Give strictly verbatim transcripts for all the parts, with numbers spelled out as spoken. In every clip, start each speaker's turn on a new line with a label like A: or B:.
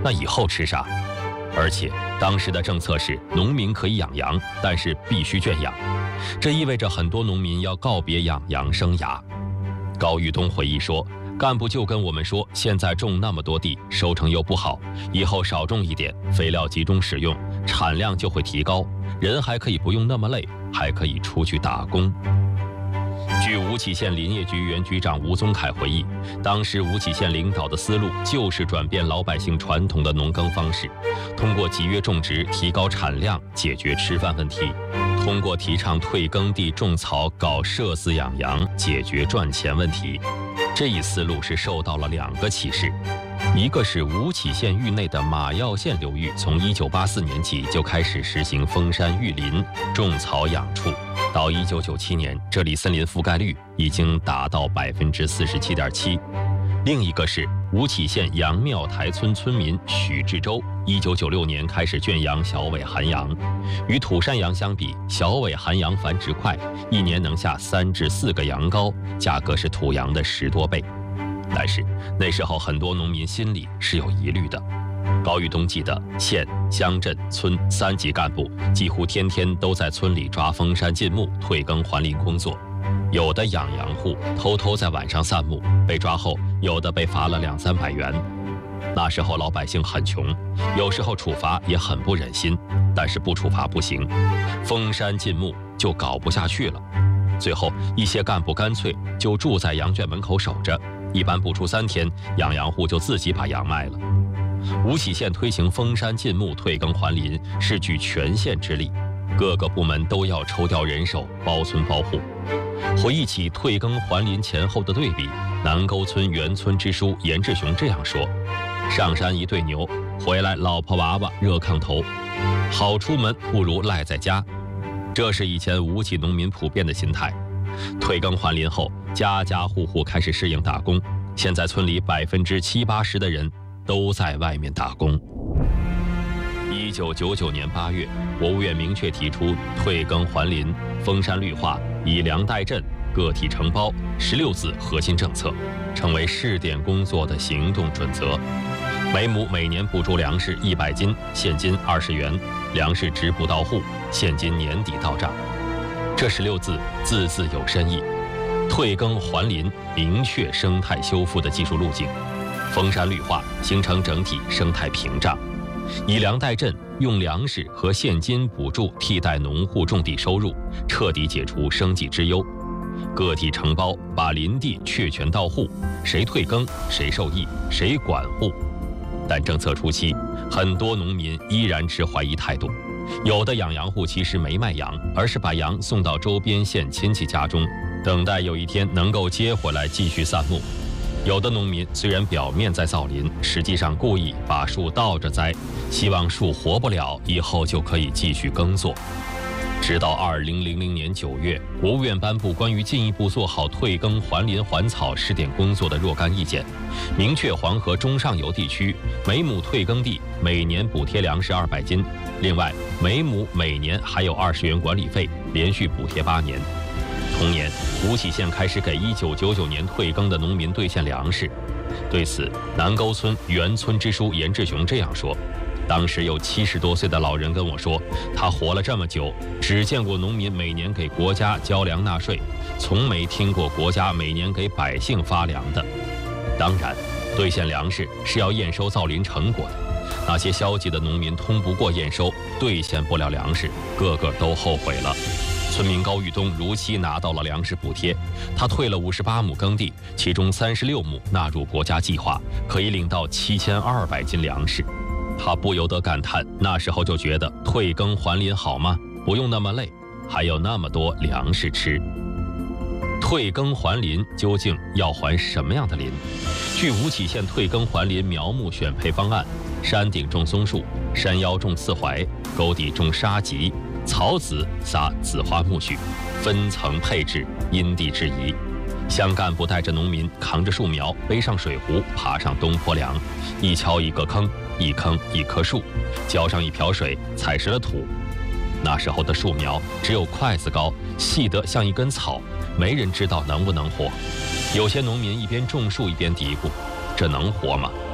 A: 那以后吃啥？而且当时的政策是农民可以养羊，但是必须圈养，这意味着很多农民要告别养羊生涯。高玉东回忆说，干部就跟我们说，现在种那么多地，收成又不好，以后少种一点，肥料集中使用，产量就会提高，人还可以不用那么累，还可以出去打工。据吴起县林业局原局长吴宗凯回忆，当时吴起县领导的思路就是转变老百姓传统的农耕方式，通过集约种植提高产量，解决吃饭问题；通过提倡退耕地种草，搞社饲养羊，解决赚钱问题。这一思路是受到了两个启示，一个是吴起县域内的马药县流域，从一九八四年起就开始实行封山育林，种草养畜。到一九九七年，这里森林覆盖率已经达到百分之四十七点七。另一个是吴起县杨庙台村村民许志洲，一九九六年开始圈养小尾寒羊。与土山羊相比，小尾寒羊繁殖快，一年能下三至四个羊羔，价格是土羊的十多倍。但是那时候很多农民心里是有疑虑的。高玉东记得，县、乡镇、村三级干部几乎天天都在村里抓封山禁牧、退耕还林工作。有的养羊户偷偷在晚上散牧，被抓后，有的被罚了两三百元。那时候老百姓很穷，有时候处罚也很不忍心，但是不处罚不行，封山禁牧就搞不下去了。最后，一些干部干脆就住在羊圈门口守着，一般不出三天，养羊户就自己把羊卖了。吴起县推行封山禁牧、退耕还林，是举全县之力，各个部门都要抽调人手，包村包户。回忆起退耕还林前后的对比，南沟村原村支书严志雄这样说：上山一对牛，回来老婆娃娃热炕头，好出门不如赖在家。这是以前吴起农民普遍的心态。退耕还林后，家家户户开始适应打工，现在村里百分之七八十的人都在外面打工。一九九九年八月，国务院明确提出退耕还林、封山绿化、以粮代赈、个体承包十六字核心政策，成为试点工作的行动准则。每亩每年补助粮食一百斤，现金二十元，粮食直补到户，现金年底到账。这十六字字字有深意，退耕还林明确生态修复的技术路径，封山绿化形成整体生态屏障，以粮代赈，用粮食和现金补助替代农户种地收入，彻底解除生计之忧。个体承包把林地确权到户，谁退耕谁受益，谁管户。但政策初期，很多农民依然持怀疑态度，有的养羊户其实没卖羊，而是把羊送到周边县亲戚家中，等待有一天能够接回来继续散牧。有的农民虽然表面在造林，实际上故意把树倒着栽，希望树活不了，以后就可以继续耕作。直到二零零零年九月，国务院颁布关于进一步做好退耕还林还草试点工作的若干意见，明确黄河中上游地区每亩退耕地每年补贴粮食二百斤，另外每亩每年还有二十元管理费，连续补贴八年。同年，吴起县开始给一九九九年退耕的农民兑现粮食。对此，南沟村原村支书严志雄这样说：当时有七十多岁的老人跟我说，他活了这么久，只见过农民每年给国家交粮纳税，从没听过国家每年给百姓发粮的。当然，兑现粮食是要验收造林成果的，那些消极的农民通不过验收，兑现不了粮食，个个都后悔了。村民高玉东如期拿到了粮食补贴，他退了五十八亩耕地，其中三十六亩纳入国家计划，可以领到七千二百斤粮食。他不由得感叹，那时候就觉得退耕还林好吗？不用那么累，还有那么多粮食吃。退耕还林究竟要还什么样的林？据吴起县退耕还林苗木选配方案，山顶种松树，山腰种刺槐，沟底种沙棘，草籽撒紫花苜蓿，分层配置，因地制宜。乡干部带着农民扛着树苗，背上水壶，爬上东坡梁，一锹一个坑，一坑一棵树，浇上一瓢水，踩实了土。那时候的树苗只有筷子高，细得像一根草，没人知道能不能活。有些农民一边种树一边嘀咕：这能活吗？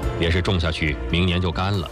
A: 别是种下去明年就干了。